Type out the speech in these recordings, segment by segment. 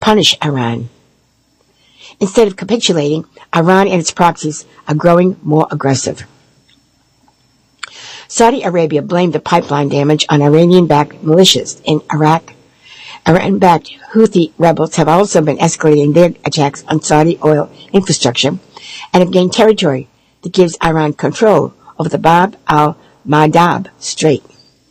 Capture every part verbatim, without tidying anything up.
punish Iran. Instead of capitulating, Iran and its proxies are growing more aggressive. Saudi Arabia blamed the pipeline damage on Iranian-backed militias in Iraq. Iran-backed Houthi rebels have also been escalating their attacks on Saudi oil infrastructure and have gained territory that gives Iran control over the Bab al-Mandab Strait.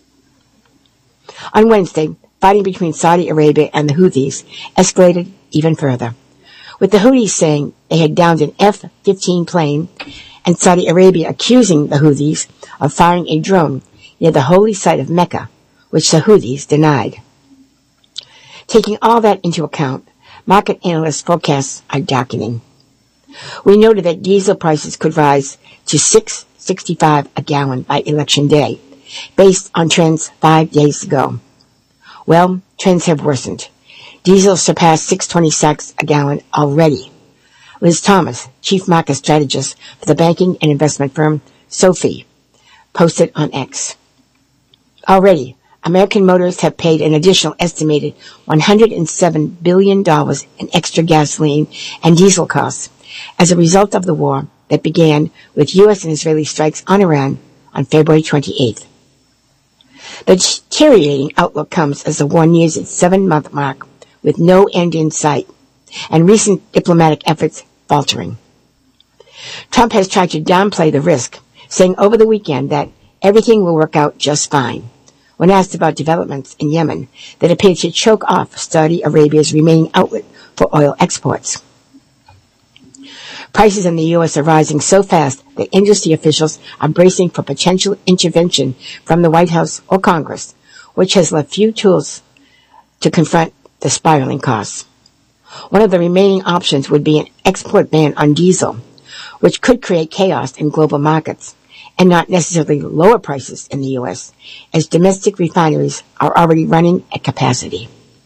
On Wednesday, fighting between Saudi Arabia and the Houthis escalated even further, with the Houthis saying they had downed an F fifteen plane and Saudi Arabia accusing the Houthis of firing a drone near the holy site of Mecca, which the Houthis denied. Taking all that into account, market analysts' forecasts are darkening. We noted that diesel prices could rise to six dollars and sixty-five cents a gallon by Election Day, based on trends five days ago. Well, trends have worsened. Diesel surpassed six dollars and twenty cents a gallon already. Liz Thomas, chief market strategist for the banking and investment firm Sophie, posted on X. Already, American Motors have paid an additional estimated one hundred seven billion dollars in extra gasoline and diesel costs as a result of the war that began with U S and Israeli strikes on Iran on February twenty-eighth. The deteriorating outlook comes as the war nears its seven-month mark with no end in sight and recent diplomatic efforts faltering. Trump has tried to downplay the risk, saying over the weekend that everything will work out just fine, when asked about developments in Yemen that appear to choke off Saudi Arabia's remaining outlet for oil exports. Prices in the U S are rising so fast that industry officials are bracing for potential intervention from the White House or Congress, which has left few tools to confront the spiraling costs. One of the remaining options would be an export ban on diesel, which could create chaos in global markets and not necessarily lower prices in the U S, as domestic refineries are already running at capacity.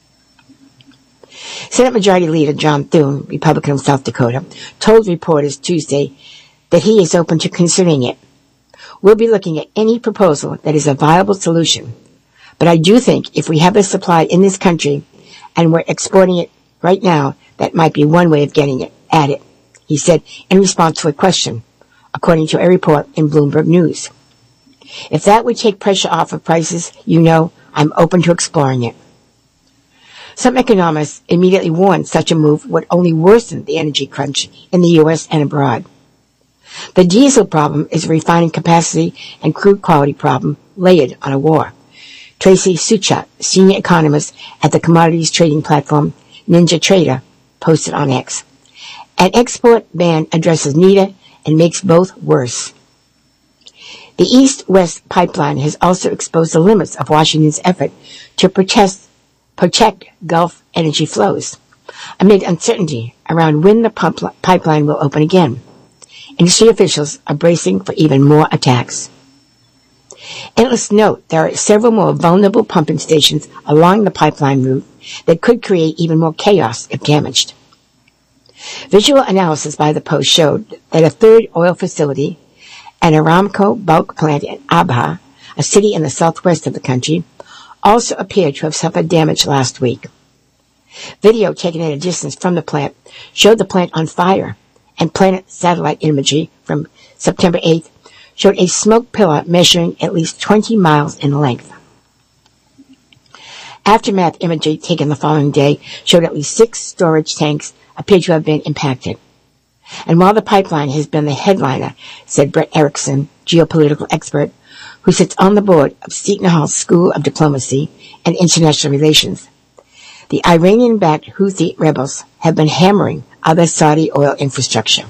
Senate Majority Leader John Thune, Republican of South Dakota, told reporters Tuesday that he is open to considering it. We'll be looking at any proposal that is a viable solution, but I do think if we have the supply in this country and we're exporting it right now, that might be one way of getting it at it, he said in response to a question, according to a report in Bloomberg News. If that would take pressure off of prices, you know, I'm open to exploring it. Some economists immediately warned such a move would only worsen the energy crunch in the U S and abroad. The diesel problem is a refining capacity and crude quality problem layered on a war. Tracy Suchat, senior economist at the commodities trading platform Ninja Trader, posted on X. An export ban addresses neither and makes both worse. The East-West pipeline has also exposed the limits of Washington's effort to protest protect Gulf energy flows, amid uncertainty around when the pump pipeline will open again. Industry officials are bracing for even more attacks. Analysts note there are several more vulnerable pumping stations along the pipeline route that could create even more chaos if damaged. Visual analysis by the Post showed that a third oil facility, an Aramco bulk plant in Abha, a city in the southwest of the country, also appeared to have suffered damage last week. Video taken at a distance from the plant showed the plant on fire, and Planet satellite imagery from September eighth showed a smoke pillar measuring at least twenty miles in length. Aftermath imagery taken the following day showed at least six storage tanks appear to have been impacted. And while the pipeline has been the headliner, said Brett Erickson, geopolitical expert, who sits on the board of Seton Hall School of Diplomacy and International Relations, the Iranian-backed Houthi rebels have been hammering other Saudi oil infrastructure.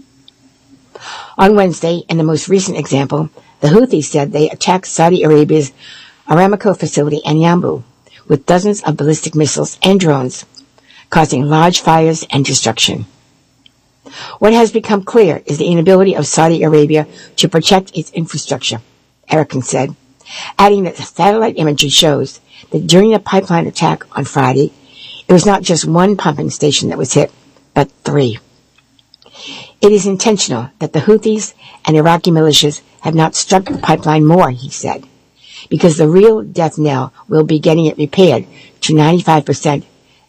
On Wednesday, in the most recent example, the Houthis said they attacked Saudi Arabia's Aramco facility in Yanbu with dozens of ballistic missiles and drones, causing large fires and destruction. What has become clear is the inability of Saudi Arabia to protect its infrastructure, Erickson said, adding that the satellite imagery shows that during the pipeline attack on Friday, it was not just one pumping station that was hit, but three. It is intentional that the Houthis and Iraqi militias have not struck the pipeline more, he said, because the real death knell will be getting it repaired to ninety-five percent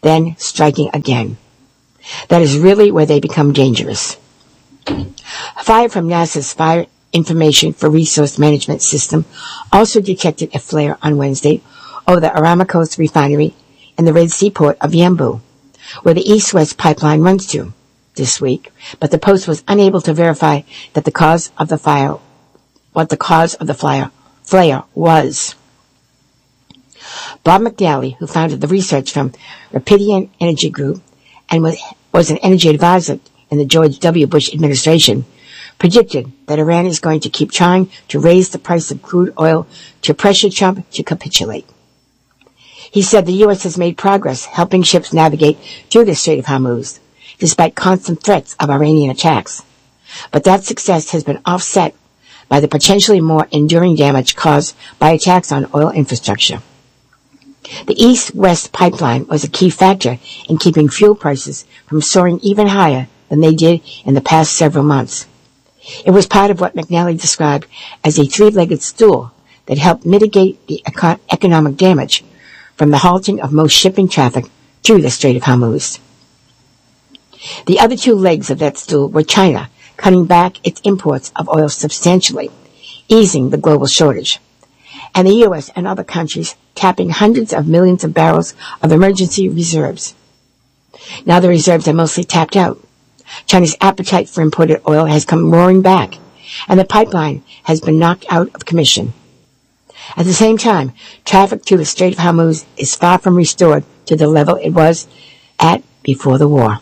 then striking again. That is really where they become dangerous. Fire from NASA's Fire Information for Resource Management System also detected a flare on Wednesday over the Aramco's refinery in the Red Sea port of Yanbu, where the east-west pipeline runs to, this week, but the Post was unable to verify that the cause of the fire, what the cause of the flare, flare was. Bob McNally, who founded the research firm Rapidian Energy Group and was, was an energy advisor in the George W. Bush administration, predicted that Iran is going to keep trying to raise the price of crude oil to pressure Trump to capitulate. He said the U S has made progress helping ships navigate through the Strait of Hormuz, despite constant threats of Iranian attacks. But that success has been offset by the potentially more enduring damage caused by attacks on oil infrastructure. The East-West pipeline was a key factor in keeping fuel prices from soaring even higher than they did in the past several months. It was part of what McNally described as a three-legged stool that helped mitigate the econ- economic damage from the halting of most shipping traffic through the Strait of Hormuz. The other two legs of that stool were China, cutting back its imports of oil substantially, easing the global shortage, and the U S and other countries tapping hundreds of millions of barrels of emergency reserves. Now the reserves are mostly tapped out. China's appetite for imported oil has come roaring back, and the pipeline has been knocked out of commission. At the same time, traffic through the Strait of Hormuz is far from restored to the level it was at before the war.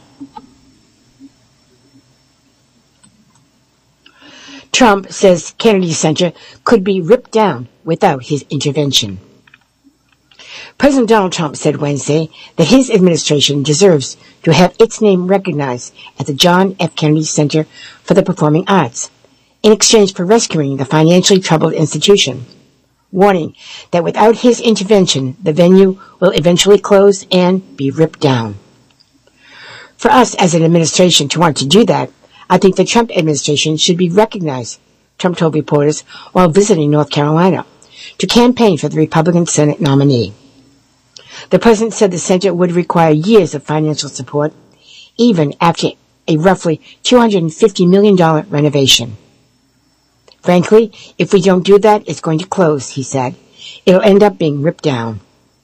Trump says Kennedy Center could be ripped down without his intervention. President Donald Trump said Wednesday that his administration deserves to have its name recognized at the John F. Kennedy Center for the Performing Arts, in exchange for rescuing the financially troubled institution, warning that without his intervention, the venue will eventually close and be ripped down. For us as an administration to want to do that, I think the Trump administration should be recognized, Trump told reporters while visiting North Carolina to campaign for the Republican Senate nominee. The president said the center would require years of financial support, even after a roughly two hundred fifty million dollars renovation. Frankly, if we don't do that, it's going to close, he said. It'll end up being ripped down.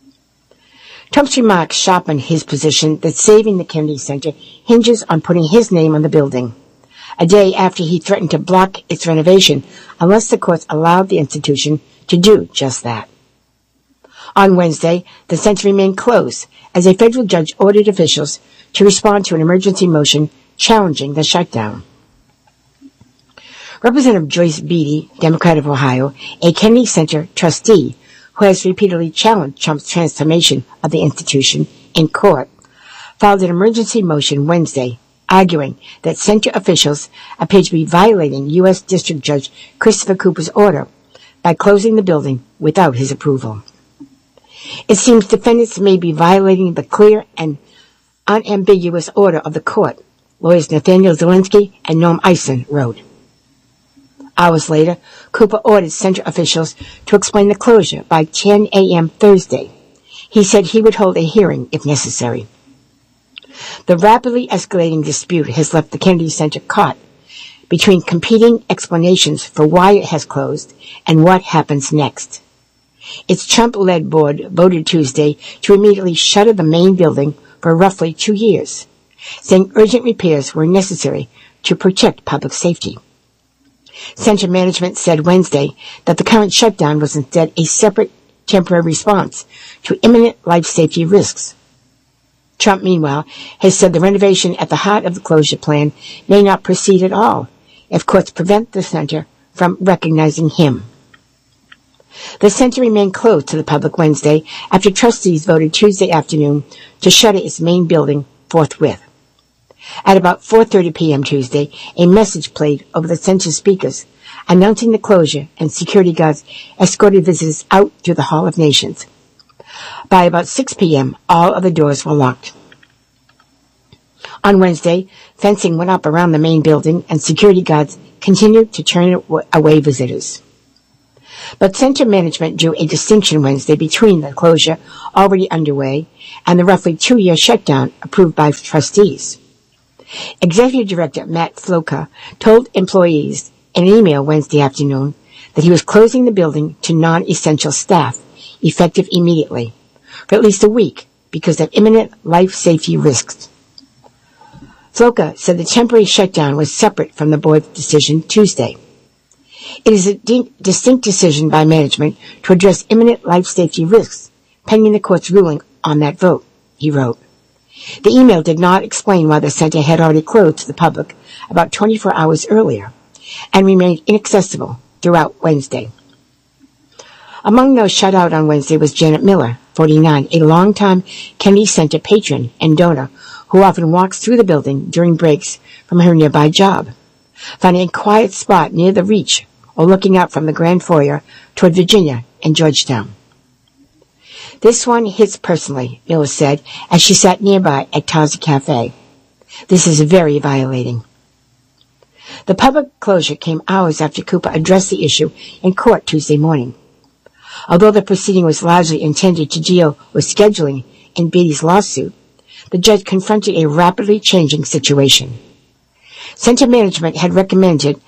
Trump's remarks sharpened his position that saving the Kennedy Center hinges on putting his name on the building, a day after he threatened to block its renovation unless the courts allowed the institution to do just that. On Wednesday, the center remained closed as a federal judge ordered officials to respond to an emergency motion challenging the shutdown. Representative Joyce Beatty, Democrat of Ohio, a Kennedy Center trustee who has repeatedly challenged Trump's transformation of the institution in court, filed an emergency motion Wednesday, arguing that center officials appear to be violating U S District Judge Christopher Cooper's order by closing the building without his approval. It seems defendants may be violating the clear and unambiguous order of the court, lawyers Nathaniel Zelinsky and Noam Eisen wrote. Hours later, Cooper ordered center officials to explain the closure by ten a.m. Thursday. He said he would hold a hearing if necessary. The rapidly escalating dispute has left the Kennedy Center caught between competing explanations for why it has closed and what happens next. Its Trump-led board voted Tuesday to immediately shutter the main building for roughly two years, saying urgent repairs were necessary to protect public safety. Center management said Wednesday that the current shutdown was instead a separate temporary response to imminent life safety risks. Trump, meanwhile, has said the renovation at the heart of the closure plan may not proceed at all if courts prevent the center from recognizing him. The center remained closed to the public Wednesday after trustees voted Tuesday afternoon to shutter its main building forthwith. At about four thirty p.m. Tuesday, a message played over the center speakers announcing the closure, and security guards escorted visitors out through the Hall of Nations. By about six p.m., all of the doors were locked. On Wednesday, fencing went up around the main building, and security guards continued to turn away visitors. But center management drew a distinction Wednesday between the closure already underway and the roughly two-year shutdown approved by trustees. Executive Director Matt Floka told employees in an email Wednesday afternoon that he was closing the building to non-essential staff, effective immediately, for at least a week because of imminent life safety risks. Floka said the temporary shutdown was separate from the board's decision Tuesday. It is a di- distinct decision by management to address imminent life safety risks, pending the court's ruling on that vote, he wrote. The email did not explain why the center had already closed to the public about twenty-four hours earlier and remained inaccessible throughout Wednesday. Among those shut out on Wednesday was Janet Miller, forty-nine, a longtime Kennedy Center patron and donor who often walks through the building during breaks from her nearby job, finding a quiet spot near the reach or looking out from the grand foyer toward Virginia and Georgetown. This one hits personally, Miller said, as she sat nearby at Taza Cafe. This is very violating. The public closure came hours after Cooper addressed the issue in court Tuesday morning. Although the proceeding was largely intended to deal with scheduling in Beatty's lawsuit, the judge confronted a rapidly changing situation. Center management had recommended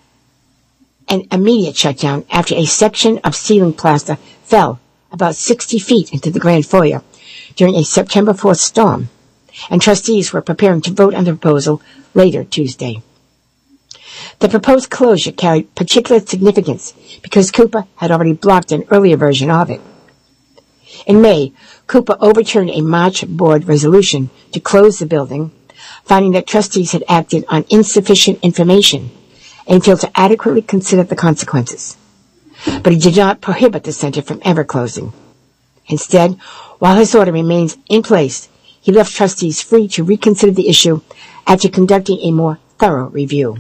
an immediate shutdown after a section of ceiling plaster fell about sixty feet into the grand foyer during a September fourth storm, and trustees were preparing to vote on the proposal later Tuesday. The proposed closure carried particular significance because Cooper had already blocked an earlier version of it. In May, Cooper overturned a March board resolution to close the building, finding that trustees had acted on insufficient information and failed to adequately consider the consequences. But he did not prohibit the center from ever closing. Instead, while his order remains in place, he left trustees free to reconsider the issue after conducting a more thorough review.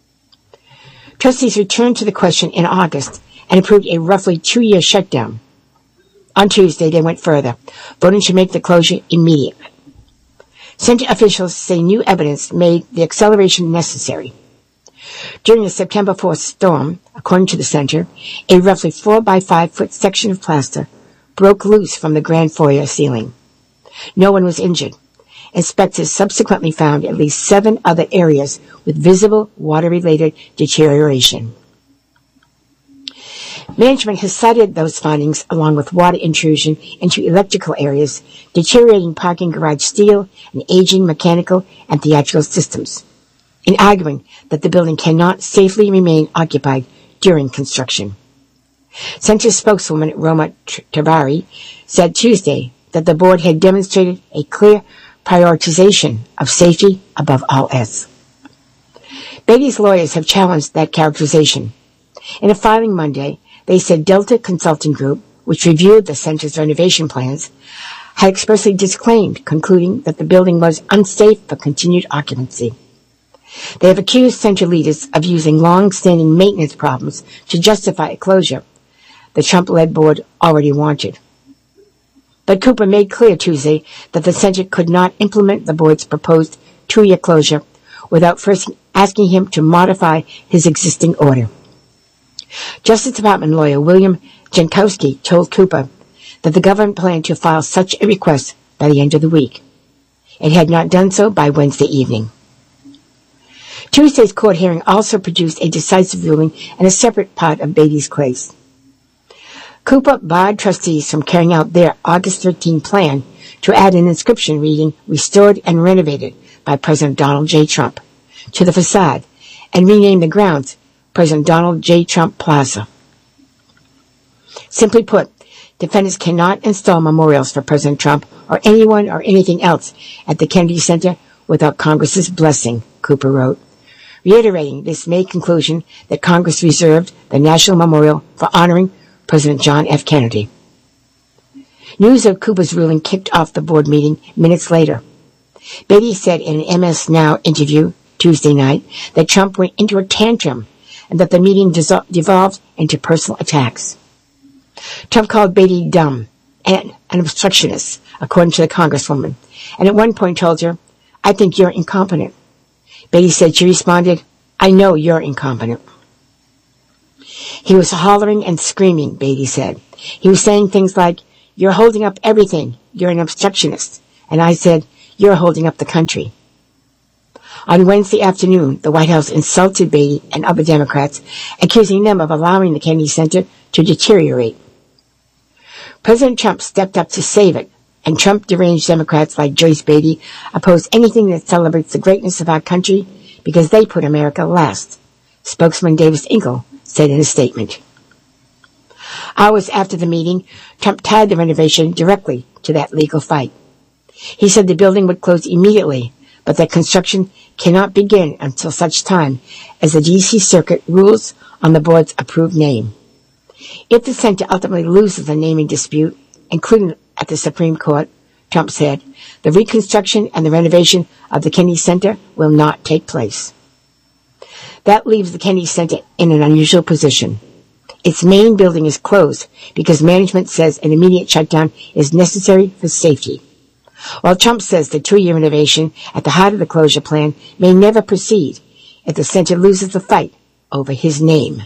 Trustees returned to the question in August and approved a roughly two-year shutdown. On Tuesday, they went further, voting to make the closure immediate. Center officials say new evidence made the acceleration necessary. During the September fourth storm, according to the center, a roughly four by five foot section of plaster broke loose from the grand foyer ceiling. No one was injured. Inspectors subsequently found at least seven other areas with visible water-related deterioration. Management has cited those findings along with water intrusion into electrical areas, deteriorating parking garage steel, and aging mechanical and theatrical systems, in arguing that the building cannot safely remain occupied during construction. Center spokeswoman Roma Tavari said Tuesday that the board had demonstrated a clear prioritization of safety above all else. Beatty's lawyers have challenged that characterization. In a filing Monday, they said Delta Consulting Group, which reviewed the center's renovation plans, had expressly disclaimed, concluding that the building was unsafe for continued occupancy. They have accused center leaders of using long-standing maintenance problems to justify a closure the Trump-led board already wanted. But Cooper made clear Tuesday that the center could not implement the board's proposed two-year closure without first asking him to modify his existing order. Justice Department lawyer William Jankowski told Cooper that the government planned to file such a request by the end of the week. It had not done so by Wednesday evening. Tuesday's court hearing also produced a decisive ruling in a separate part of Beatty's case. Cooper barred trustees from carrying out their August thirteenth plan to add an inscription reading "Restored and Renovated by President Donald J. Trump" to the facade and rename the grounds President Donald J. Trump Plaza. Simply put, defendants cannot install memorials for President Trump or anyone or anything else at the Kennedy Center without Congress's blessing, Cooper wrote, reiterating this May conclusion that Congress reserved the National Memorial for honoring President John F. Kennedy. News of Cooper's ruling kicked off the board meeting minutes later. Beatty said in an M S Now interview Tuesday night that Trump went into a tantrum and that the meeting devolved into personal attacks. Trump called Beatty dumb and an obstructionist, according to the Congresswoman, and at one point told her, "I think you're incompetent." Beatty said she responded, "I know you're incompetent." He was hollering and screaming, Beatty said. He was saying things like, "You're holding up everything. You're an obstructionist." And I said, "You're holding up the country." On Wednesday afternoon, the White House insulted Beatty and other Democrats, accusing them of allowing the Kennedy Center to deteriorate. President Trump stepped up to save it, and Trump-deranged Democrats like Joyce Beatty oppose anything that celebrates the greatness of our country because they put America last, spokesman Davis Inkel said in a statement. Hours after the meeting, Trump tied the renovation directly to that legal fight. He said the building would close immediately, but that construction cannot begin until such time as the D C Circuit rules on the board's approved name. If the center ultimately loses the naming dispute, including at the Supreme Court, Trump said, the reconstruction and the renovation of the Kennedy Center will not take place. That leaves the Kennedy Center in an unusual position. Its main building is closed because management says an immediate shutdown is necessary for safety. While Trump says the two-year renovation at the heart of the closure plan may never proceed if the center loses the fight over his name.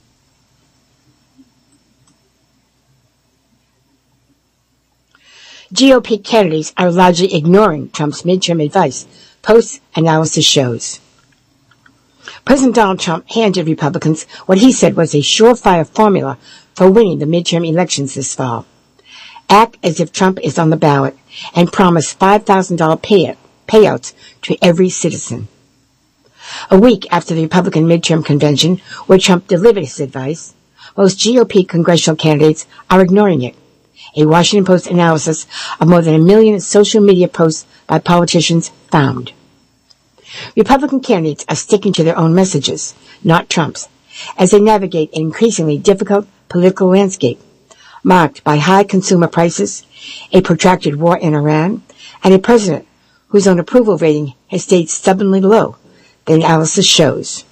G O P candidates are largely ignoring Trump's midterm advice, post-analysis shows. President Donald Trump handed Republicans what he said was a surefire formula for winning the midterm elections this fall. Act as if Trump is on the ballot and promise five thousand dollars pay- payouts to every citizen. A week after the Republican midterm convention, where Trump delivered his advice, most G O P congressional candidates are ignoring it. A Washington Post analysis of more than a million social media posts by politicians found. Republican candidates are sticking to their own messages, not Trump's, as they navigate an increasingly difficult political landscape, marked by high consumer prices, a protracted war in Iran, and a president whose own approval rating has stayed stubbornly low, the analysis shows.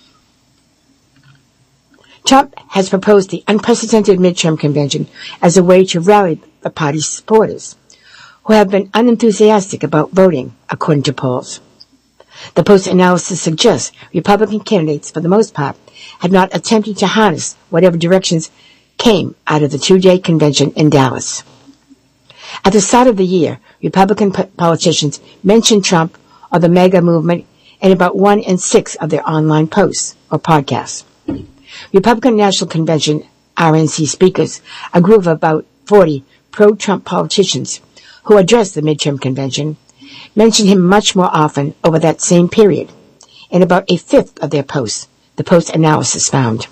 Trump has proposed the unprecedented midterm convention as a way to rally the party's supporters, who have been unenthusiastic about voting, according to polls. The Post analysis suggests Republican candidates, for the most part, have not attempted to harness whatever directions came out of the two-day convention in Dallas. At the start of the year, Republican po- politicians mentioned Trump or the MAGA movement in about one in six of their online posts or podcasts. Republican National Convention R N C speakers, a group of about forty pro-Trump politicians who addressed the midterm convention, mentioned him much more often over that same period, in about a fifth of their posts, the Post analysis found.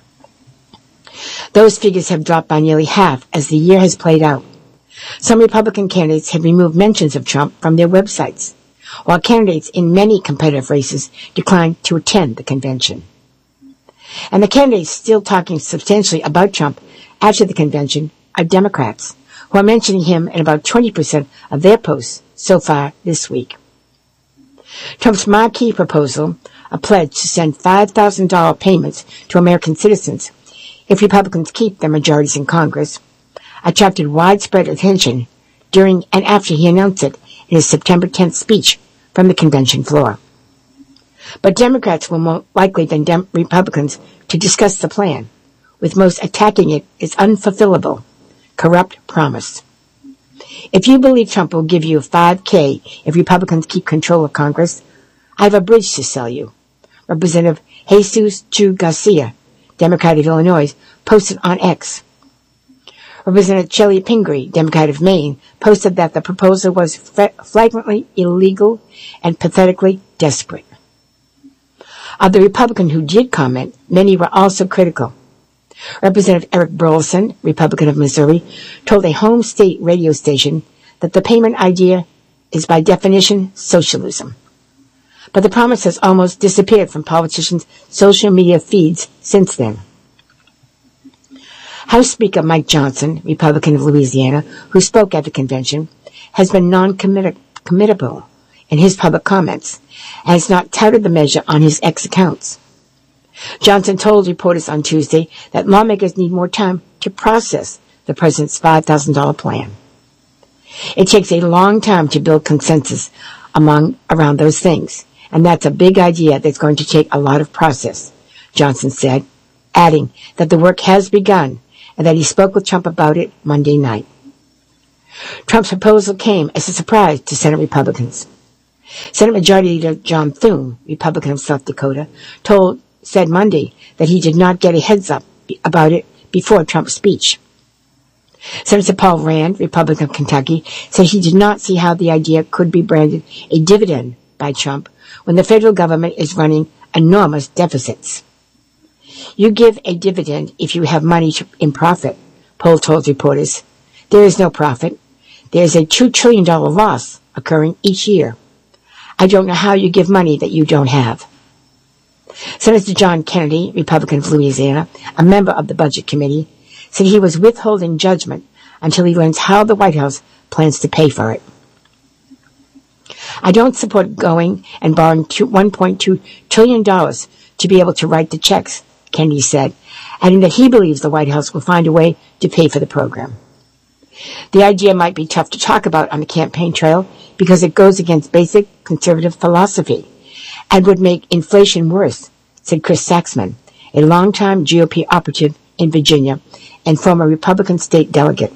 Those figures have dropped by nearly half as the year has played out. Some Republican candidates have removed mentions of Trump from their websites, while candidates in many competitive races declined to attend the convention. And the candidates still talking substantially about Trump after the convention are Democrats, who are mentioning him in about twenty percent of their posts so far this week. Trump's marquee proposal, a pledge to send five thousand dollars payments to American citizens if Republicans keep their majorities in Congress, attracted widespread attention during and after he announced it in his September tenth speech from the convention floor. But Democrats will more likely than Dem- Republicans to discuss the plan, with most attacking it as unfulfillable, corrupt promise. If you believe Trump will give you five K if Republicans keep control of Congress, I have a bridge to sell you. Representative Jesus Chu Garcia, Democrat of Illinois, posted on X. Representative Chellie Pingree, Democrat of Maine, posted that the proposal was flagrantly illegal and pathetically desperate. Of the Republican who did comment, many were also critical. Representative Eric Burleson, Republican of Missouri, told a home state radio station that the payment idea is by definition socialism. But the promise has almost disappeared from politicians' social media feeds since then. House Speaker Mike Johnson, Republican of Louisiana, who spoke at the convention, has been non-committable in his public comments and has not touted the measure on his X accounts. Johnson told reporters on Tuesday that lawmakers need more time to process the president's five thousand dollars plan. It takes a long time to build consensus among around those things, and that's a big idea that's going to take a lot of process, Johnson said, adding that the work has begun and that he spoke with Trump about it Monday night. Trump's proposal came as a surprise to Senate Republicans. Senate Majority Leader John Thune, Republican of South Dakota, told said Monday that he did not get a heads up about it before Trump's speech. Senator Paul Rand, Republican of Kentucky, said he did not see how the idea could be branded a dividend by Trump when the federal government is running enormous deficits. You give a dividend if you have money to, in profit, Paul told reporters. There is no profit. There is a two trillion dollars loss occurring each year. I don't know how you give money that you don't have. Senator John Kennedy, Republican of Louisiana, a member of the Budget Committee, said he was withholding judgment until he learns how the White House plans to pay for it. I don't support going and borrowing one point two trillion dollars to be able to write the checks, Kennedy said, adding that he believes the White House will find a way to pay for the program. The idea might be tough to talk about on the campaign trail because it goes against basic conservative philosophy and would make inflation worse, said Chris Saxman, a longtime G O P operative in Virginia and former Republican state delegate.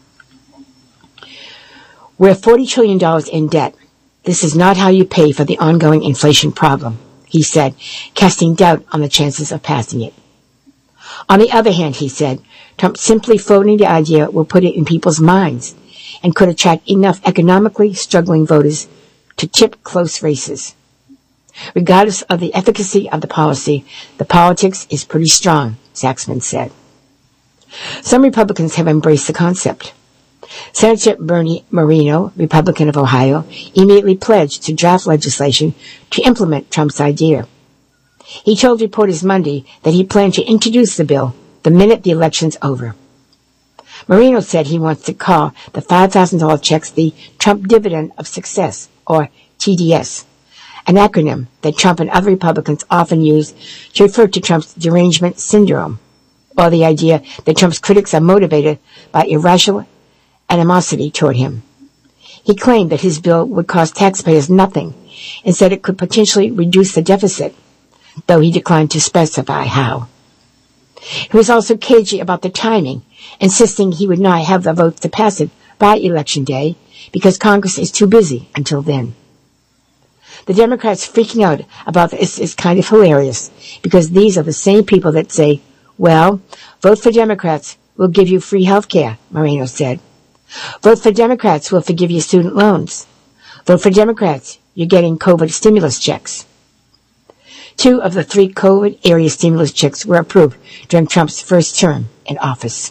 We're forty trillion dollars in debt. This is not how you pay for the ongoing inflation problem, he said, casting doubt on the chances of passing it. On the other hand, he said, Trump simply floating the idea will put it in people's minds and could attract enough economically struggling voters to tip close races. Regardless of the efficacy of the policy, the politics is pretty strong, Saxman said. Some Republicans have embraced the concept. Senator Bernie Moreno, Republican of Ohio, immediately pledged to draft legislation to implement Trump's idea. He told reporters Monday that he planned to introduce the bill the minute the election's over. Moreno said he wants to call the five thousand dollars checks the Trump Dividend of Success, or T D S, an acronym that Trump and other Republicans often use to refer to Trump's derangement syndrome, or the idea that Trump's critics are motivated by irrational animosity toward him. He claimed that his bill would cost taxpayers nothing and said it could potentially reduce the deficit, though he declined to specify how. He was also cagey about the timing, insisting he would not have the votes to pass it by Election Day because Congress is too busy until then. The Democrats freaking out about this is kind of hilarious because these are the same people that say, well, vote for Democrats, we'll give you free health care, Moreno said. Vote for Democrats, we'll forgive you student loans. Vote for Democrats, you're getting COVID stimulus checks. Two of the three COVID-area stimulus checks were approved during Trump's first term in office.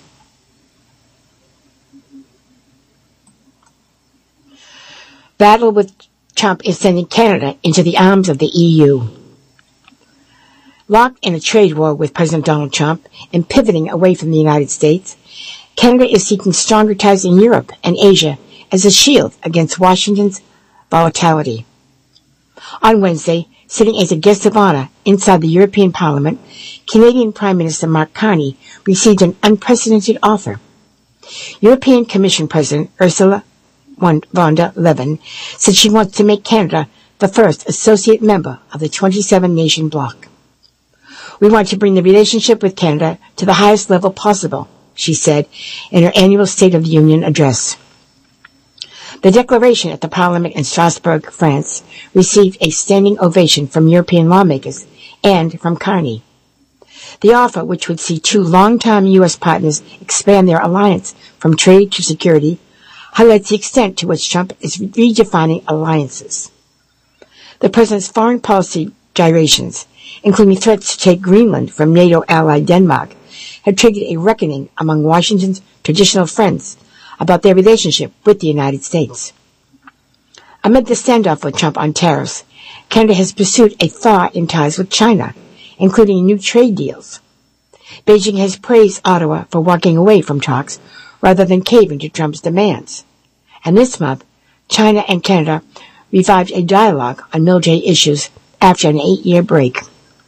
Battle with Trump is sending Canada into the arms of the E U. Locked in a trade war with President Donald Trump and pivoting away from the United States, Canada is seeking stronger ties in Europe and Asia as a shield against Washington's volatility. On Wednesday, sitting as a guest of honor inside the European Parliament, Canadian Prime Minister Mark Carney received an unprecedented offer. European Commission President Ursula von der Leyen said she wants to make Canada the first associate member of the twenty-seven nation bloc. We want to bring the relationship with Canada to the highest level possible, she said in her annual State of the Union address. The declaration at the Parliament in Strasbourg, France, received a standing ovation from European lawmakers and from Carney. The offer, which would see two longtime U S partners expand their alliance from trade to security, highlights the extent to which Trump is redefining alliances. The president's foreign policy gyrations, including threats to take Greenland from NATO ally Denmark, had triggered a reckoning among Washington's traditional friends about their relationship with the United States. Amid the standoff with Trump on tariffs, Canada has pursued a thaw in ties with China, including new trade deals. Beijing has praised Ottawa for walking away from talks rather than caving to Trump's demands. And this month, China and Canada revived a dialogue on military issues after an eight-year break.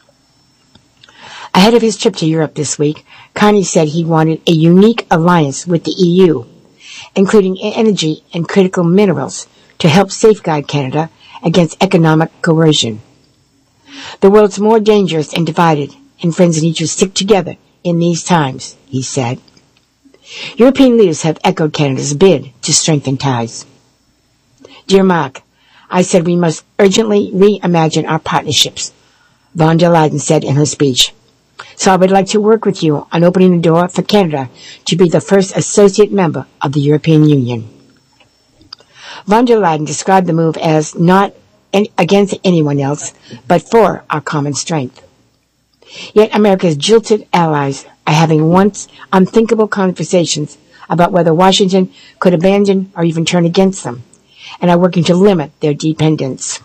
Ahead of his trip to Europe this week, Carney said he wanted a unique alliance with the E U, including energy and critical minerals, to help safeguard Canada against economic coercion. The world's more dangerous and divided, and friends need to stick together in these times, he said. European leaders have echoed Canada's bid to strengthen ties. Dear Mark, I said we must urgently reimagine our partnerships, von der Leyen said in her speech. So I would like to work with you on opening the door for Canada to be the first associate member of the European Union. Von der Leyen described the move as not against anyone else, but for our common strength. Yet America's jilted allies are having once unthinkable conversations about whether Washington could abandon or even turn against them, and are working to limit their dependence.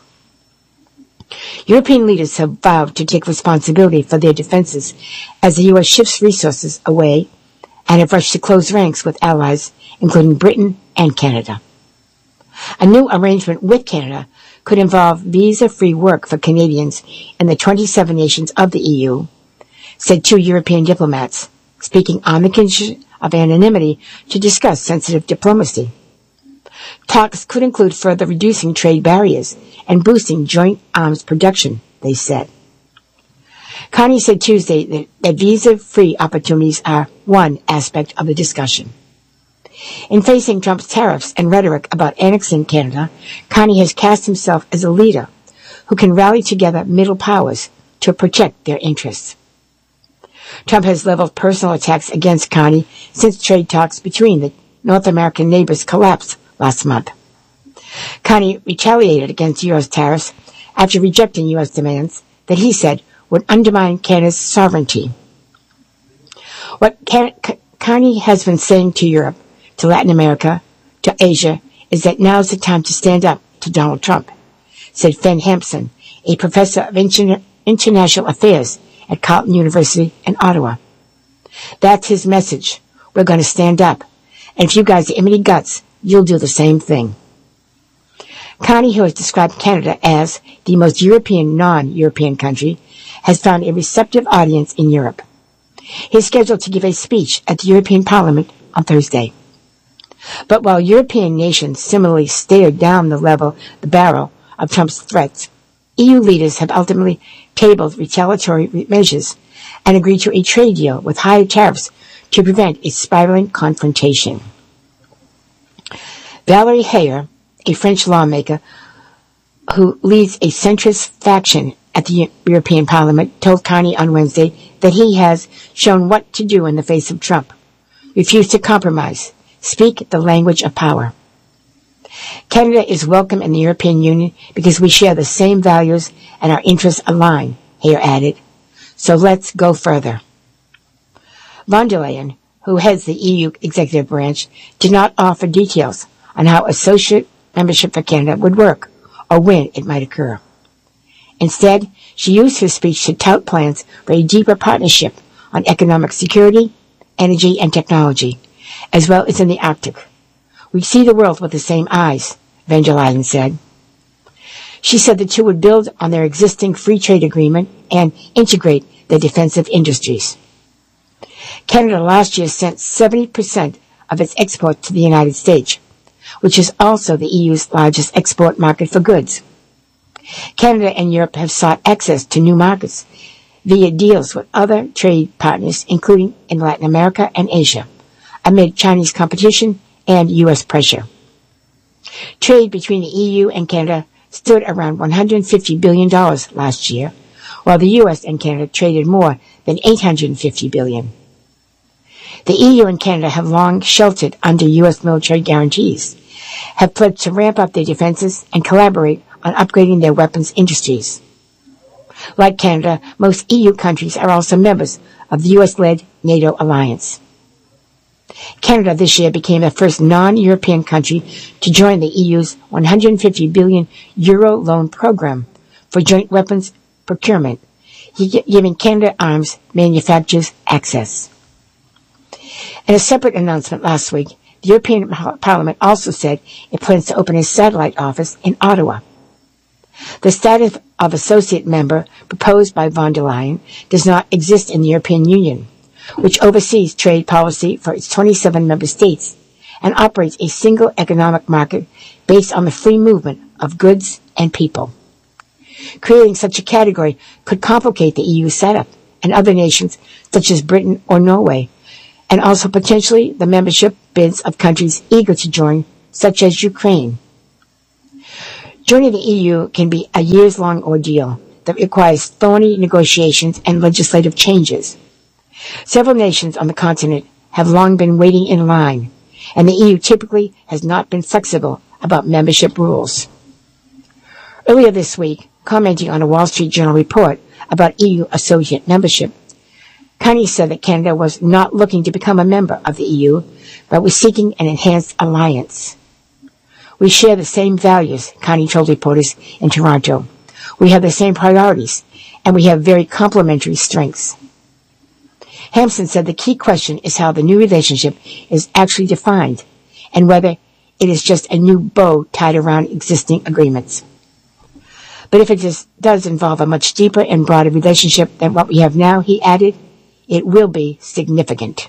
European leaders have vowed to take responsibility for their defenses as the U S shifts resources away and have rushed to close ranks with allies, including Britain and Canada. A new arrangement with Canada could involve visa-free work for Canadians in the twenty-seven nations of the E U, said two European diplomats, speaking on the condition of anonymity to discuss sensitive diplomacy. Talks could include further reducing trade barriers and boosting joint arms production, they said. Carney said Tuesday that, that visa-free opportunities are one aspect of the discussion. In facing Trump's tariffs and rhetoric about annexing Canada, Carney has cast himself as a leader who can rally together middle powers to protect their interests. Trump has leveled personal attacks against Carney since trade talks between the North American neighbors collapsed last month. Carney retaliated against U S tariffs after rejecting U S demands that he said would undermine Canada's sovereignty. What Carney has been saying to Europe, to Latin America, to Asia, is that now's the time to stand up to Donald Trump, said Fen Hampson, a professor of Inter- international affairs at Carleton University in Ottawa. That's his message. We're going to stand up. And if you guys have any guts, you'll do the same thing. Carney, who has described Canada as the most European non-European country, has found a receptive audience in Europe. He is scheduled to give a speech at the European Parliament on Thursday. But while European nations similarly stared down the level, the barrel of Trump's threats, E U leaders have ultimately tabled retaliatory measures and agreed to a trade deal with higher tariffs to prevent a spiraling confrontation. Valérie Hayer, a French lawmaker who leads a centrist faction at the European Parliament, told Carney on Wednesday that he has shown what to do in the face of Trump. Refuse to compromise. Speak the language of power. Canada is welcome in the European Union because we share the same values and our interests align, Hayer added. So let's go further. Von der Leyen, who heads the E U executive branch, did not offer details on how associate membership for Canada would work or when it might occur. Instead, she used her speech to tout plans for a deeper partnership on economic security, energy, and technology, as well as in the Arctic. We see the world with the same eyes, von der Leyen said. She said the two would build on their existing free trade agreement and integrate their defensive industries. Canada last year sent seventy percent of its exports to the United States, which is also the E U's largest export market for goods. Canada and Europe have sought access to new markets via deals with other trade partners, including in Latin America and Asia, amid Chinese competition and U S pressure. Trade between the E U and Canada stood around one hundred fifty billion dollars last year, while the U S and Canada traded more than eight hundred fifty billion dollars. The E U and Canada have long sheltered under U S military guarantees, have pledged to ramp up their defenses and collaborate on upgrading their weapons industries. Like Canada, most E U countries are also members of the U S-led NATO alliance. Canada this year became the first non-European country to join the E U's one hundred fifty billion euro loan program for joint weapons procurement, giving Canada Arms manufacturers access. In a separate announcement last week, the European Parliament also said it plans to open a satellite office in Ottawa. The status of associate member proposed by von der Leyen does not exist in the European Union, which oversees trade policy for its twenty-seven member states and operates a single economic market based on the free movement of goods and people. Creating such a category could complicate the E U setup, and other nations such as Britain or Norway, and also potentially the membership bids of countries eager to join, such as Ukraine. Joining the E U can be a years-long ordeal that requires thorny negotiations and legislative changes. Several nations on the continent have long been waiting in line, and the E U typically has not been flexible about membership rules. Earlier this week, commenting on a Wall Street Journal report about E U associate membership, Carney said that Canada was not looking to become a member of the E U, but was seeking an enhanced alliance. We share the same values, Carney told reporters in Toronto. We have the same priorities, and we have very complementary strengths. Hampson said the key question is how the new relationship is actually defined, and whether it is just a new bow tied around existing agreements. But if it is, does involve a much deeper and broader relationship than what we have now, he added, it will be significant.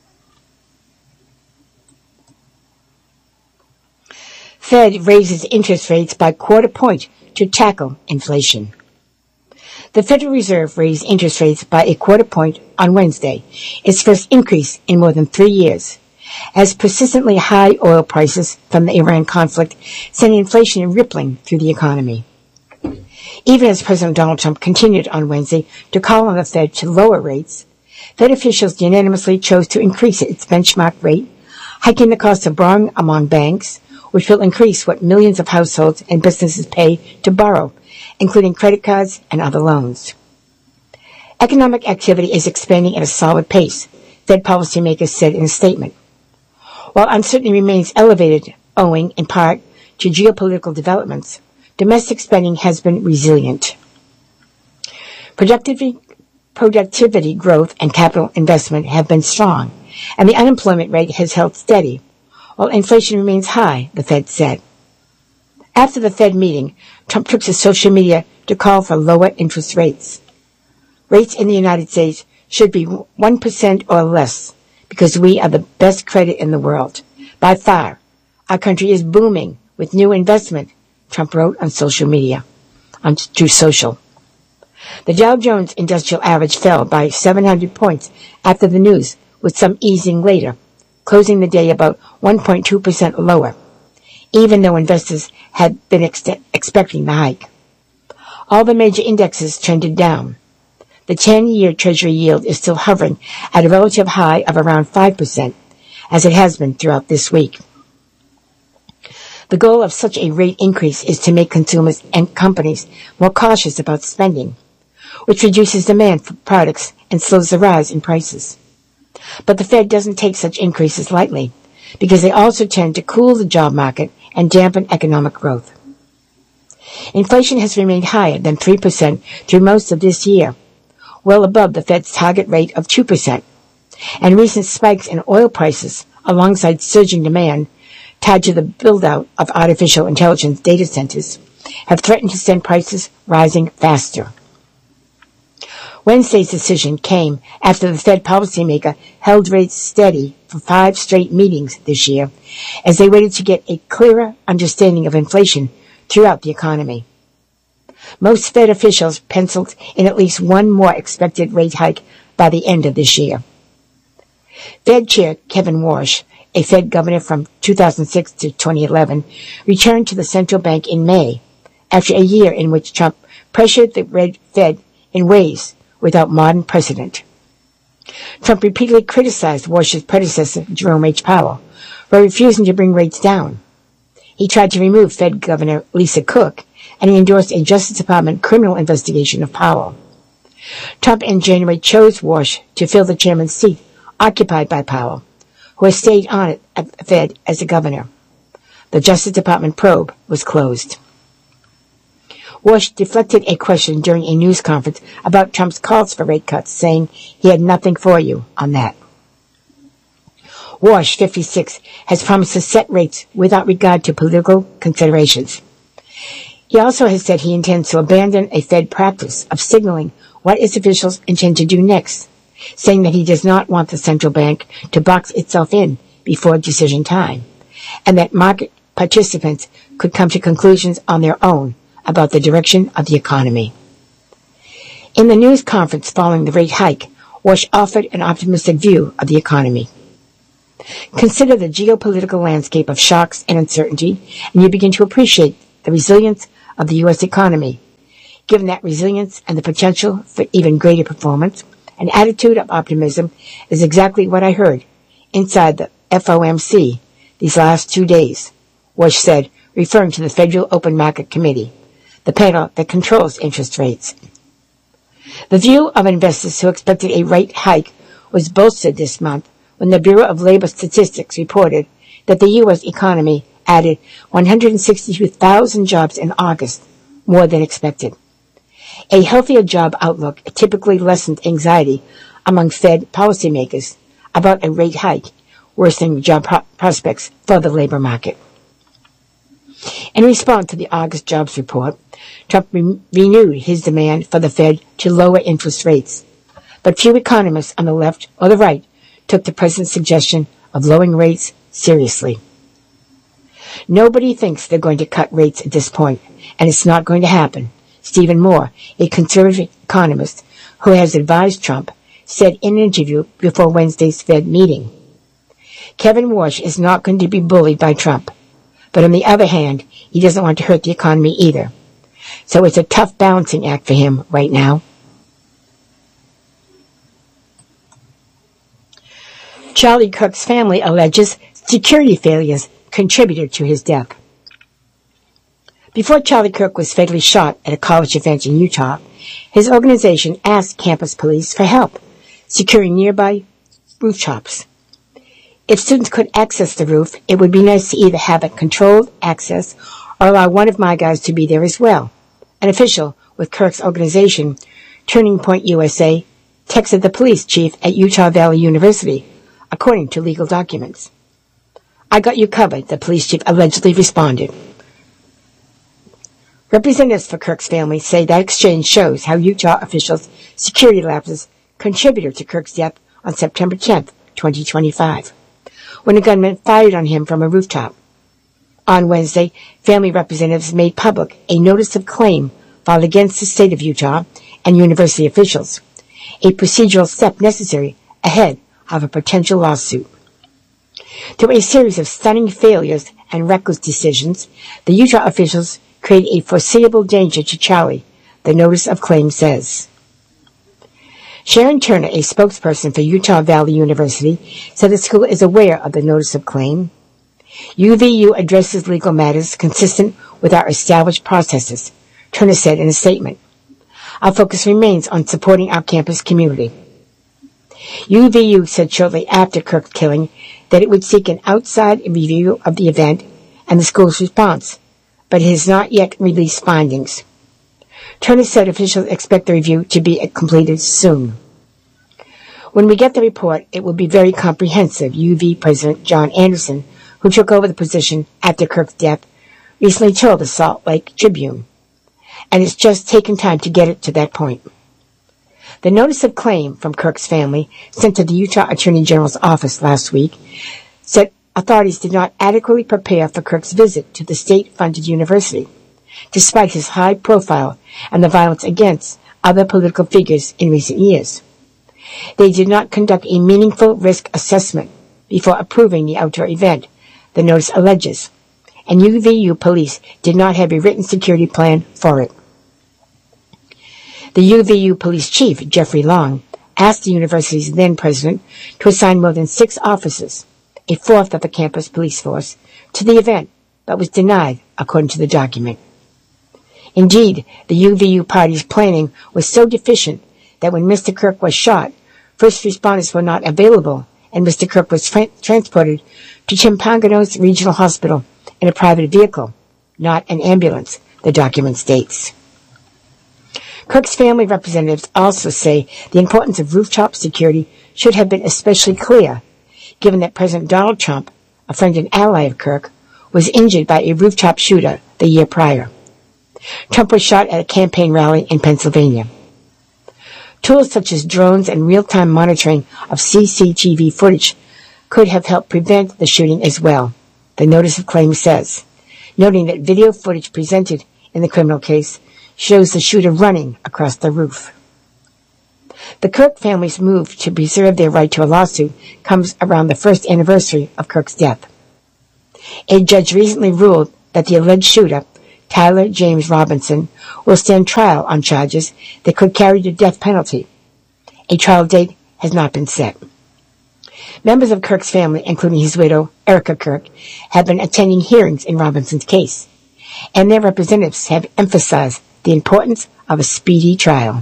Fed raises interest rates by quarter point to tackle inflation. The Federal Reserve raised interest rates by a quarter point on Wednesday, its first increase in more than three years, as persistently high oil prices from the Iran conflict sent inflation rippling through the economy. Even as President Donald Trump continued on Wednesday to call on the Fed to lower rates, Fed officials unanimously chose to increase its benchmark rate, hiking the cost of borrowing among banks, which will increase what millions of households and businesses pay to borrow, including credit cards and other loans. Economic activity is expanding at a solid pace, Fed policymakers said in a statement. While uncertainty remains elevated owing, in part, to geopolitical developments, domestic spending has been resilient. Productivity, productivity growth and capital investment have been strong, and the unemployment rate has held steady, while inflation remains high, the Fed said. After the Fed meeting, Trump took to social media to call for lower interest rates. Rates in the United States should be one percent or less because we are the best credit in the world. By far, our country is booming with new investment, Trump wrote on social media, on Truth Social. The Dow Jones Industrial Average fell by seven hundred points after the news, with some easing later, closing the day about one point two percent lower, even though investors had been ex- expecting the hike. All the major indexes trended down. The ten-year Treasury yield is still hovering at a relative high of around five percent, as it has been throughout this week. The goal of such a rate increase is to make consumers and companies more cautious about spending, which reduces demand for products and slows the rise in prices. But the Fed doesn't take such increases lightly, because they also tend to cool the job market and dampen economic growth. Inflation has remained higher than three percent through most of this year, well above the Fed's target rate of two percent, and recent spikes in oil prices, alongside surging demand tied to the build-out of artificial intelligence data centers, have threatened to send prices rising faster. Wednesday's decision came after the Fed policymaker held rates steady for five straight meetings this year, as they waited to get a clearer understanding of inflation throughout the economy. Most Fed officials penciled in at least one more expected rate hike by the end of this year. Fed Chair Kevin Warsh, a Fed governor from two thousand six to twenty eleven, returned to the central bank in May, after a year in which Trump pressured the Red Fed in ways without modern precedent. Trump repeatedly criticized Warsh's predecessor, Jerome H. Powell, for refusing to bring rates down. He tried to remove Fed Governor Lisa Cook, and he endorsed a Justice Department criminal investigation of Powell. Trump in January chose Warsh to fill the chairman's seat occupied by Powell, who has stayed on it at the Fed as a governor. The Justice Department probe was closed. Warsh deflected a question during a news conference about Trump's calls for rate cuts, saying he had nothing for you on that. Warsh, fifty-six, has promised to set rates without regard to political considerations. He also has said he intends to abandon a Fed practice of signaling what its officials intend to do next, saying that he does not want the central bank to box itself in before decision time, and that market participants could come to conclusions on their own about the direction of the economy. In the news conference following the rate hike, Warsh offered an optimistic view of the economy. Consider the geopolitical landscape of shocks and uncertainty, and you begin to appreciate the resilience of the U S economy. Given that resilience and the potential for even greater performance, an attitude of optimism is exactly what I heard inside the F O M C these last two days, Warsh said, referring to the Federal Open Market Committee, the panel that controls interest rates. The view of investors who expected a rate hike was bolstered this month when the Bureau of Labor Statistics reported that the U S economy added one hundred sixty-two thousand jobs in August, more than expected. A healthier job outlook typically lessened anxiety among Fed policymakers about a rate hike, worsening job pro- prospects for the labor market. In response to the August jobs report, Trump re- renewed his demand for the Fed to lower interest rates. But few economists on the left or the right took the president's suggestion of lowering rates seriously. Nobody thinks they're going to cut rates at this point, and it's not going to happen. Stephen Moore, a conservative economist who has advised Trump, said in an interview before Wednesday's Fed meeting. Kevin Warsh is not going to be bullied by Trump, but on the other hand, he doesn't want to hurt the economy either. So it's a tough balancing act for him right now. Charlie Kirk's family alleges security failures contributed to his death. Before Charlie Kirk was fatally shot at a college event in Utah, his organization asked campus police for help securing nearby rooftops. If students could access the roof, it would be nice to either have a controlled access or allow one of my guys to be there as well. An official with Kirk's organization, Turning Point U S A, texted the police chief at Utah Valley University, according to legal documents. I got you covered, the police chief allegedly responded. Representatives for Kirk's family say that exchange shows how Utah officials' security lapses contributed to Kirk's death on September tenth, twenty twenty-five, when a gunman fired on him from a rooftop. On Wednesday, family representatives made public a notice of claim filed against the state of Utah and university officials, a procedural step necessary ahead of a potential lawsuit. Through a series of stunning failures and reckless decisions, the Utah officials created a foreseeable danger to Charlie, the notice of claim says. Sharon Turner, a spokesperson for Utah Valley University, said the school is aware of the notice of claim. U V U addresses legal matters consistent with our established processes, Turner said in a statement. Our focus remains on supporting our campus community. U V U said shortly after Kirk's killing that it would seek an outside review of the event and the school's response, but it has not yet released findings. Turner said officials expect the review to be completed soon. When we get the report, it will be very comprehensive, U V President John Anderson, who took over the position after Kirk's death, recently told the Salt Lake Tribune. And it's just taken time to get it to that point. The notice of claim from Kirk's family, sent to the Utah Attorney General's office last week, said authorities did not adequately prepare for Kirk's visit to the state-funded university, despite his high profile and the violence against other political figures in recent years. They did not conduct a meaningful risk assessment before approving the outdoor event, the notice alleges, and U V U police did not have a written security plan for it. The U V U police chief, Jeffrey Long, asked the university's then president to assign more than six officers, a fourth of the campus police force, to the event, but was denied, according to the document. Indeed, the U V U party's planning was so deficient that when Mister Kirk was shot, first responders were not available, and Mister Kirk was tra- transported to Timpano's Regional Hospital in a private vehicle, not an ambulance, the document states. Kirk's family representatives also say the importance of rooftop security should have been especially clear, given that President Donald Trump, a friend and ally of Kirk, was injured by a rooftop shooter the year prior. Trump was shot at a campaign rally in Pennsylvania. Tools such as drones and real-time monitoring of C C T V footage could have helped prevent the shooting as well, the notice of claim says, noting that video footage presented in the criminal case shows the shooter running across the roof. The Kirk family's move to preserve their right to a lawsuit comes around the first anniversary of Kirk's death. A judge recently ruled that the alleged shooter, Tyler James Robinson, will stand trial on charges that could carry the death penalty. A trial date has not been set. Members of Kirk's family, including his widow, Erica Kirk, have been attending hearings in Robinson's case, and their representatives have emphasized the importance of a speedy trial.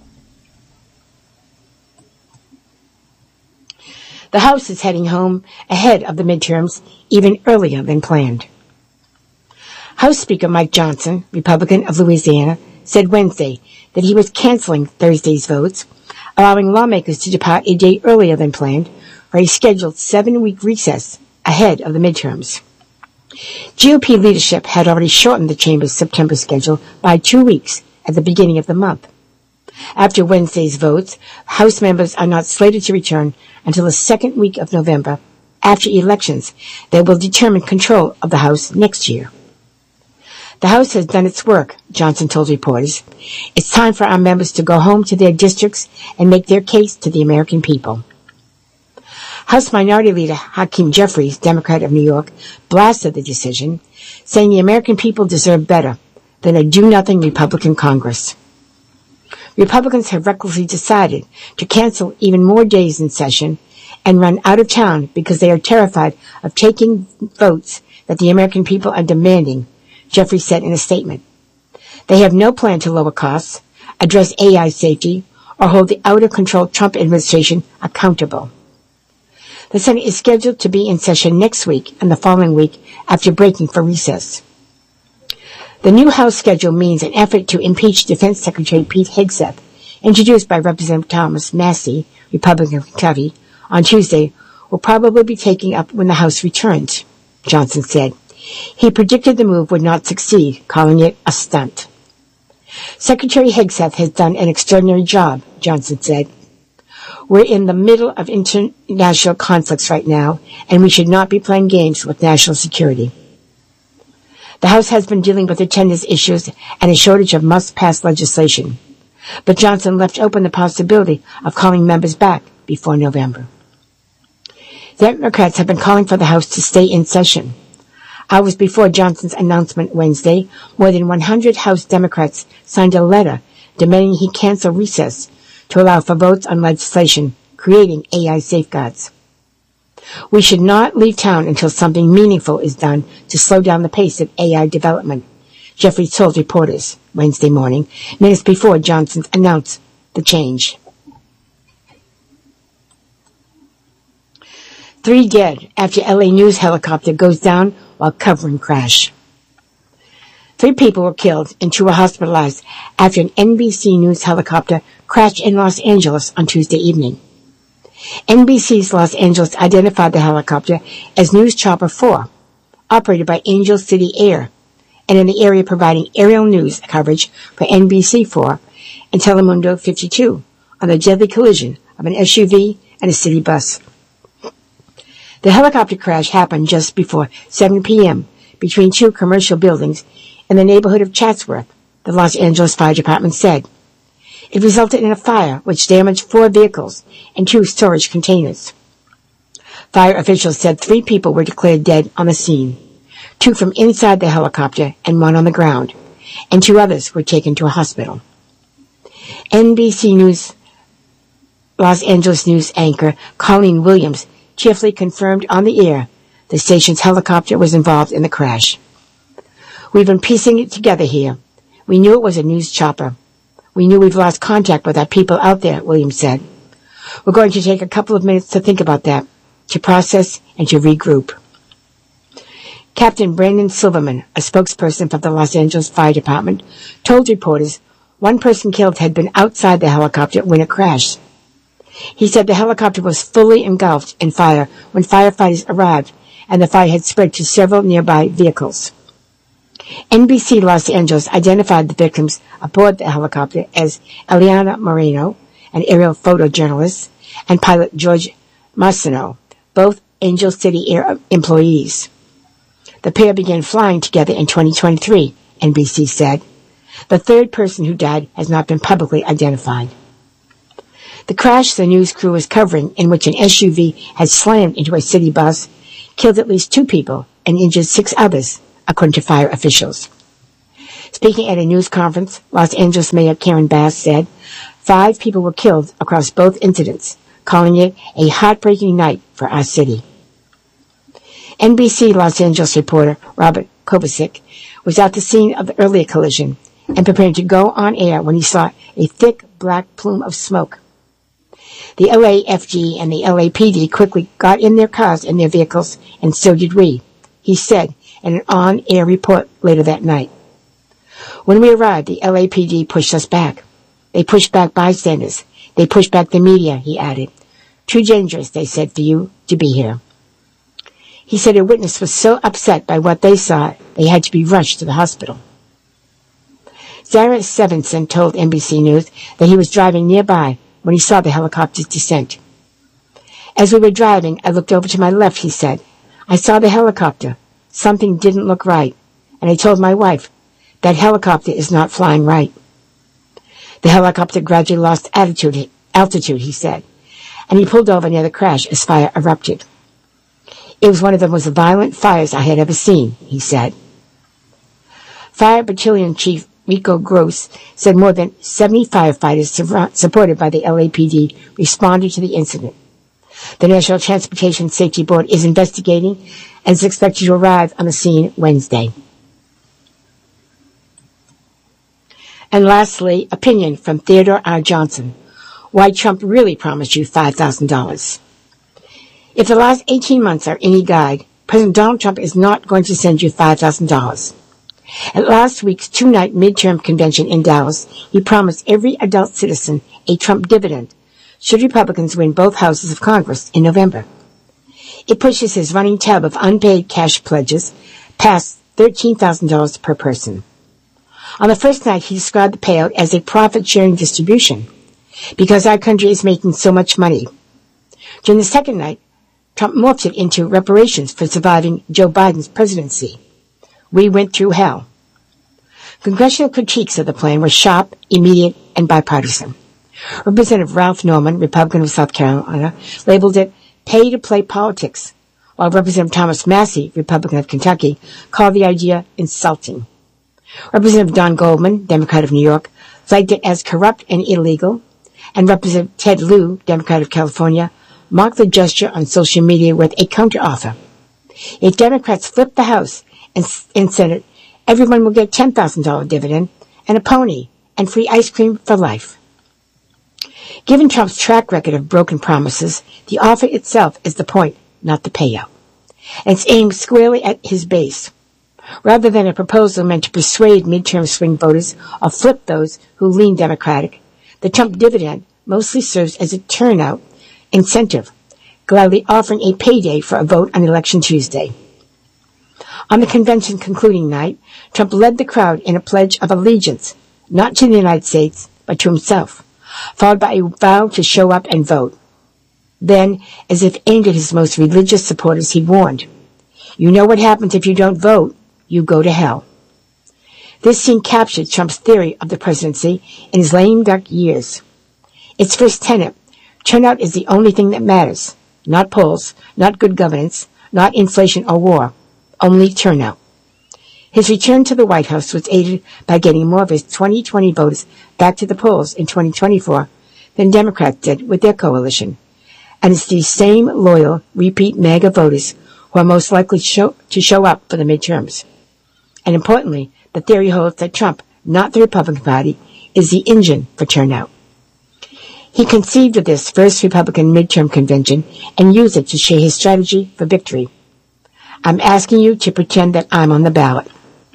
The House is heading home ahead of the midterms even earlier than planned. House Speaker Mike Johnson, Republican of Louisiana, said Wednesday that he was canceling Thursday's votes, allowing lawmakers to depart a day earlier than planned for a scheduled seven-week recess ahead of the midterms. G O P leadership had already shortened the chamber's September schedule by two weeks at the beginning of the month. After Wednesday's votes, House members are not slated to return until the second week of November, after elections that will determine control of the House next year. The House has done its work, Johnson told reporters. It's time for our members to go home to their districts and make their case to the American people. House Minority Leader Hakeem Jeffries, Democrat of New York, blasted the decision, saying the American people deserve better than a do-nothing Republican Congress. Republicans have recklessly decided to cancel even more days in session and run out of town because they are terrified of taking votes that the American people are demanding, Jeffries said in a statement. They have no plan to lower costs, address A I safety, or hold the out-of-control Trump administration accountable. The Senate is scheduled to be in session next week and the following week after breaking for recess. The new House schedule means an effort to impeach Defense Secretary Pete Hegseth, introduced by Representative Thomas Massie, Republican of Kentucky, on Tuesday, will probably be taken up when the House returns, Johnson said. He predicted the move would not succeed, calling it a stunt. Secretary Hegseth has done an extraordinary job, Johnson said. We're in the middle of international conflicts right now, and we should not be playing games with national security. The House has been dealing with attendance issues and a shortage of must-pass legislation, but Johnson left open the possibility of calling members back before November. Democrats have been calling for the House to stay in session. Hours before Johnson's announcement Wednesday, more than one hundred House Democrats signed a letter demanding he cancel recess to allow for votes on legislation creating A I safeguards. We should not leave town until something meaningful is done to slow down the pace of A I development, Jeffries told reporters Wednesday morning, minutes before Johnson announced the change. Three dead after L A News helicopter goes down while covering crash. Three people were killed and two were hospitalized after an N B C News helicopter crashed in Los Angeles on Tuesday evening. N B C's Los Angeles identified the helicopter as News Chopper four, operated by Angel City Air, and in the area providing aerial news coverage for N B C four and Telemundo fifty-two on the deadly collision of an S U V and a city bus. The helicopter crash happened just before seven p.m. between two commercial buildings in the neighborhood of Chatsworth, the Los Angeles Fire Department said. It resulted in a fire which damaged four vehicles and two storage containers. Fire officials said three people were declared dead on the scene, two from inside the helicopter and one on the ground, and two others were taken to a hospital. N B C News Los Angeles News anchor Colleen Williams cheerfully confirmed on the air the station's helicopter was involved in the crash. We've been piecing it together here. We knew it was a news chopper. We knew we've lost contact with our people out there, Williams said. We're going to take a couple of minutes to think about that, to process and to regroup. Captain Brandon Silverman, a spokesperson for the Los Angeles Fire Department, told reporters one person killed had been outside the helicopter when it crashed. He said the helicopter was fully engulfed in fire when firefighters arrived and the fire had spread to several nearby vehicles. N B C Los Angeles identified the victims aboard the helicopter as Eliana Moreno, an aerial photojournalist, and pilot George Marciano, both Angel City Air employees. The pair began flying together in twenty twenty-three, N B C said. The third person who died has not been publicly identified. The crash the news crew was covering, in which an S U V had slammed into a city bus, killed at least two people and injured six others, according to fire officials. Speaking at a news conference, Los Angeles Mayor Karen Bass said five people were killed across both incidents, calling it a heartbreaking night for our city. N B C Los Angeles reporter Robert Kovacic was at the scene of the earlier collision and preparing to go on air when he saw a thick black plume of smoke. The L A F D and the L A P D quickly got in their cars and their vehicles, and so did we, he said in an on-air report later that night. When we arrived, the L A P D pushed us back. They pushed back bystanders. They pushed back the media, he added. Too dangerous, they said, for you to be here. He said a witness was so upset by what they saw, they had to be rushed to the hospital. Sarah Stevenson told N B C News that he was driving nearby when he saw the helicopter's descent. As we were driving, I looked over to my left, he said. I saw the helicopter. Something didn't look right. And I told my wife, that helicopter is not flying right. The helicopter gradually lost altitude, altitude, he said, and he pulled over near the crash as fire erupted. It was one of the most violent fires I had ever seen, he said. Fire Battalion Chief Rico Gross said more than seventy firefighters supported by the L A P D responded to the incident. The National Transportation Safety Board is investigating and is expected to arrive on the scene Wednesday. And lastly, opinion from Theodore R. Johnson. Why Trump really promised you five thousand dollars. If the last eighteen months are any guide, President Donald Trump is not going to send you five thousand dollars. At last week's two-night midterm convention in Dallas, he promised every adult citizen a Trump dividend should Republicans win both houses of Congress in November. It pushes his running tab of unpaid cash pledges past thirteen thousand dollars per person. On the first night, he described the payout as a profit-sharing distribution because our country is making so much money. During the second night, Trump morphed it into reparations for surviving Joe Biden's presidency. We went through hell. Congressional critiques of the plan were sharp, immediate, and bipartisan. Representative Ralph Norman, Republican of South Carolina, labeled it pay-to-play politics, while Representative Thomas Massie, Republican of Kentucky, called the idea insulting. Representative Don Goldman, Democrat of New York, flagged it as corrupt and illegal, and Representative Ted Lieu, Democrat of California, mocked the gesture on social media with a counteroffer. If Democrats flip the House and, and Senate, everyone will get ten thousand dollars dividend and a pony and free ice cream for life. Given Trump's track record of broken promises, the offer itself is the point, not the payout. And it's aimed squarely at his base. Rather than a proposal meant to persuade midterm swing voters or flip those who lean Democratic, the Trump dividend mostly serves as a turnout incentive, gladly offering a payday for a vote on Election Tuesday. On the convention concluding night, Trump led the crowd in a pledge of allegiance, not to the United States, but to himself, followed by a vow to show up and vote. Then, as if aimed at his most religious supporters, he warned, "You know what happens if you don't vote. You go to hell." This scene captured Trump's theory of the presidency in his lame duck years. Its first tenet, turnout is the only thing that matters. Not polls, not good governance, not inflation or war. Only turnout. His return to the White House was aided by getting more of his twenty twenty voters back to the polls in twenty twenty-four than Democrats did with their coalition. And it's these same loyal, repeat MAGA voters who are most likely show, to show up for the midterms. And importantly, the theory holds that Trump, not the Republican Party, is the engine for turnout. He conceived of this first Republican midterm convention and used it to share his strategy for victory. I'm asking you to pretend that I'm on the ballot.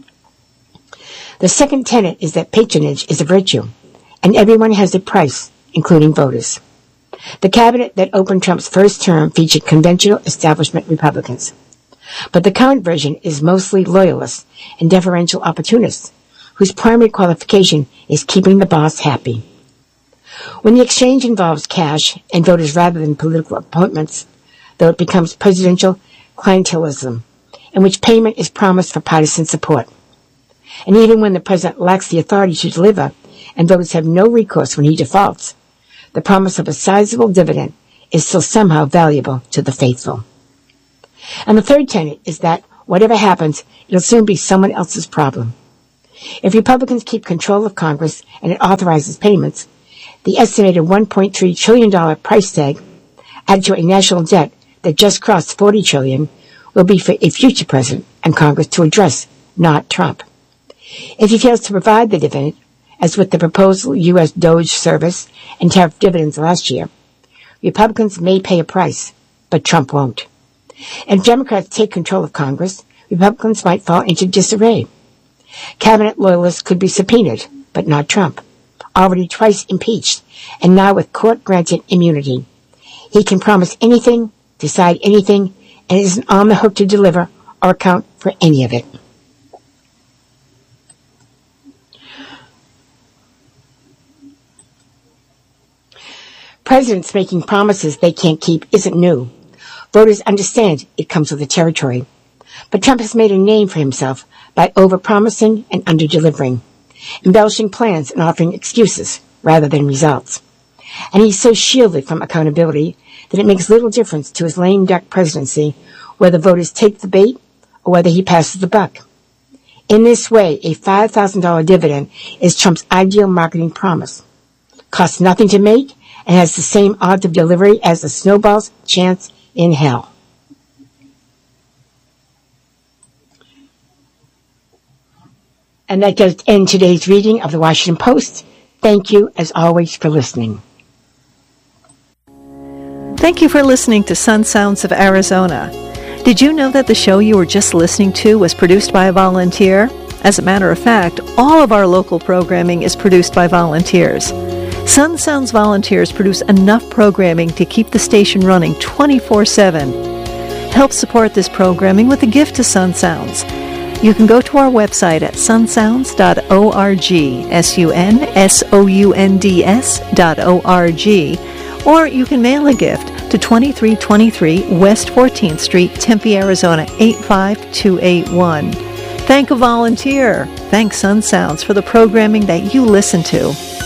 The second tenet is that patronage is a virtue, and everyone has a price, including voters. The cabinet that opened Trump's first term featured conventional establishment Republicans. But the current version is mostly loyalists and deferential opportunists, whose primary qualification is keeping the boss happy. When the exchange involves cash and voters rather than political appointments, though it becomes presidential clientelism, in which payment is promised for partisan support. And even when the president lacks the authority to deliver and voters have no recourse when he defaults, the promise of a sizable dividend is still somehow valuable to the faithful. And the third tenet is that whatever happens, it'll soon be someone else's problem. If Republicans keep control of Congress and it authorizes payments, the estimated one point three trillion dollars price tag added to a national debt that just crossed forty trillion dollars will be for a future president and Congress to address, not Trump. If he fails to provide the dividend, as with the proposal U S Doge service and tariff dividends last year, Republicans may pay a price, but Trump won't. And if Democrats take control of Congress, Republicans might fall into disarray. Cabinet loyalists could be subpoenaed, but not Trump, already twice impeached, and now with court-granted immunity. He can promise anything, decide anything, and isn't on the hook to deliver or account for any of it. Presidents making promises they can't keep isn't new. Voters understand it comes with the territory. But Trump has made a name for himself by overpromising and underdelivering, embellishing plans and offering excuses rather than results. And he's so shielded from accountability that it makes little difference to his lame duck presidency whether voters take the bait or whether he passes the buck. In this way, a five thousand dollars dividend is Trump's ideal marketing promise. Costs nothing to make and has the same odds of delivery as the snowball's chance in hell. And that does end today's reading of the Washington Post. Thank you, as always, for listening. Thank you for listening to Sun Sounds of Arizona. Did you know that the show you were just listening to was produced by a volunteer? As a matter of fact, all of our local programming is produced by volunteers. Sun Sounds volunteers produce enough programming to keep the station running twenty-four seven. Help support this programming with a gift to Sun Sounds. You can go to our website at sun sounds dot org, S U N S O U N D S dot O R G, or you can mail a gift to twenty-three twenty-three West fourteenth Street, Tempe, Arizona, eight five two eight one. Thank a volunteer. Thank Sun Sounds for the programming that you listen to.